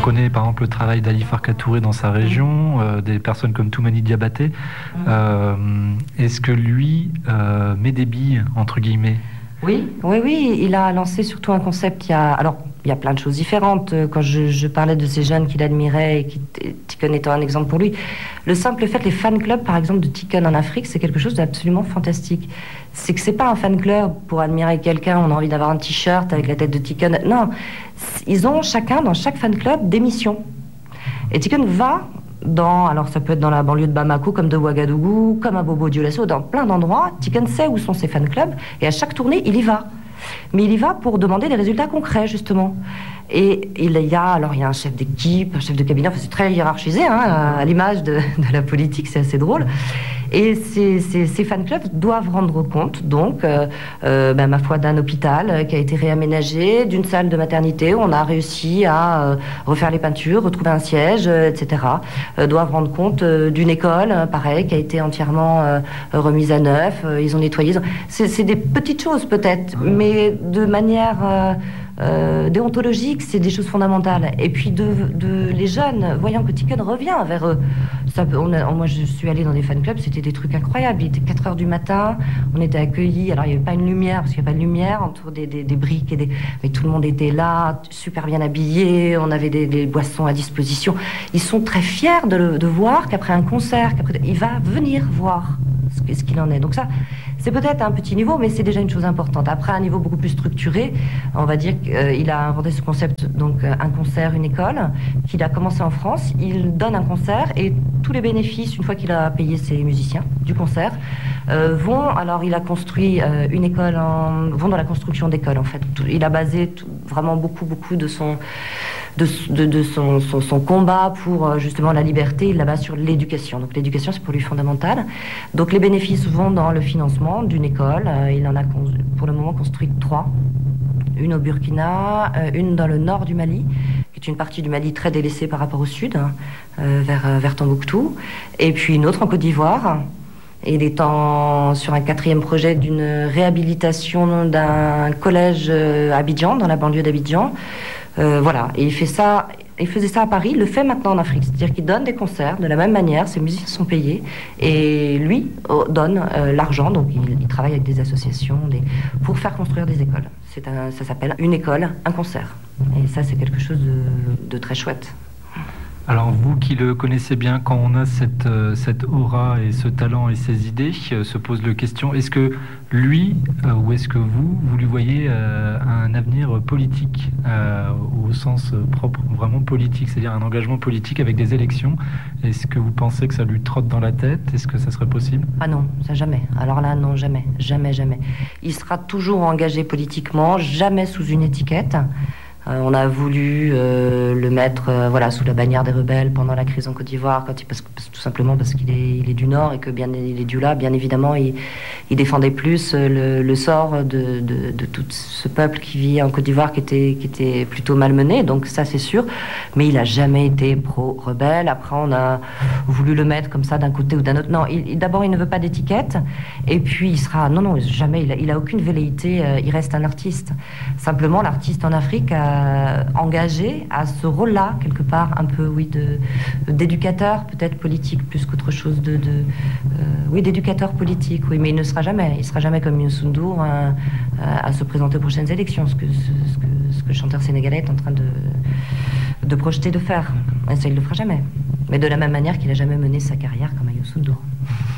connaît par exemple le travail d'Ali Farka Touré dans sa région, des personnes comme Toumani Diabaté. Est-ce que lui met des billes, entre guillemets? Oui, il a lancé surtout un concept. Il y a plein de choses différentes. Quand je parlais de ces jeunes qu'il admirait et Tiken étant un exemple pour lui, le simple fait, les fan clubs par exemple de Tiken en Afrique, c'est quelque chose d'absolument fantastique. C'est que c'est pas un fan club pour admirer quelqu'un, on a envie d'avoir un t-shirt avec la tête de Tiken. Non, ils ont chacun dans chaque fan club des missions. Et Tiken va alors ça peut être dans la banlieue de Bamako, comme de Ouagadougou, comme à Bobo Dioulasso, dans plein d'endroits. Tiken sait où sont ses fan clubs et à chaque tournée, il y va. Mais il y va pour demander des résultats concrets, justement. Et il y a un chef d'équipe, un chef de cabinet, c'est très hiérarchisé, à l'image de la politique, c'est assez drôle. Et ces fan clubs doivent rendre compte, donc, ma foi, d'un hôpital qui a été réaménagé, d'une salle de maternité où on a réussi à refaire les peintures, retrouver un siège, etc. Doivent rendre compte d'une école, pareil, qui a été entièrement remise à neuf. Ils ont nettoyé. C'est des petites choses peut-être, mais de manière déontologique, c'est des choses fondamentales. Et puis les jeunes, voyant que Tiken revient vers eux. Moi, je suis allée dans des fan clubs, c'était des trucs incroyables. Il était 4h du matin, on était accueillis. Alors, il n'y avait pas une lumière, parce qu'il n'y a pas de lumière autour des briques. Mais tout le monde était là, super bien habillé. On avait des boissons à disposition. Ils sont très fiers de voir qu'après un concert, il va venir voir ce qu'il en est. Donc ça, c'est peut-être un petit niveau, mais c'est déjà une chose importante. Après, un niveau beaucoup plus structuré, on va dire qu'il a inventé ce concept, donc un concert, une école, qu'il a commencé en France. Il donne un concert et tous les bénéfices, une fois qu'il a payé ses musiciens du concert, alors il a construit une école, vont dans la construction d'écoles en fait. Il a basé vraiment beaucoup de son combat pour justement la liberté, il la base sur l'éducation. Donc l'éducation, c'est pour lui fondamental. Donc les bénéfices vont dans le financement d'une école. Il en a pour le moment construit 3. Une au Burkina, une dans le nord du Mali, qui est une partie du Mali très délaissée par rapport au sud, vers Tombouctou. Et puis une autre en Côte d'Ivoire. Il est sur un 4e projet d'une réhabilitation d'un collège à Abidjan, dans la banlieue d'Abidjan. Voilà, et il faisait ça à Paris, il le fait maintenant en Afrique. C'est-à-dire qu'il donne des concerts de la même manière, ses musiciens sont payés, et lui donne l'argent, donc il travaille avec des associations pour faire construire des écoles. Ça s'appelle une école, un concert. Et ça, c'est quelque chose de très chouette. Alors vous qui le connaissez bien, quand on a cette aura et ce talent et ces idées, se pose la question, est-ce que lui, ou est-ce que vous lui voyez un avenir politique, au sens propre, vraiment politique, c'est-à-dire un engagement politique avec des élections? Est-ce que vous pensez que ça lui trotte dans la tête? Est-ce que ça serait possible? Ah non, ça jamais. Alors là, non, jamais. Il sera toujours engagé politiquement, jamais sous une étiquette. On a voulu le mettre sous la bannière des rebelles pendant la crise en Côte d'Ivoire, tout simplement parce qu'il est du Nord et que il est du là, bien évidemment, il défendait plus le sort de tout ce peuple qui vit en Côte d'Ivoire qui était plutôt malmené, donc ça c'est sûr, mais il n'a jamais été pro-rebelle. Après on a voulu le mettre comme ça d'un côté ou d'un autre. Non, d'abord il ne veut pas d'étiquette, et puis il sera... Non, jamais, il a aucune velléité, il reste un artiste. Simplement l'artiste en Afrique engagé à ce rôle-là, quelque part, un peu, d'éducateur, peut-être politique, plus qu'autre chose d'éducateur politique, oui, mais il sera jamais comme Youssou N'Dour à se présenter aux prochaines élections, ce que le chanteur sénégalais est en train de projeter de faire. Et ça, il le fera jamais. Mais de la même manière qu'il n'a jamais mené sa carrière comme à Youssou N'Dour.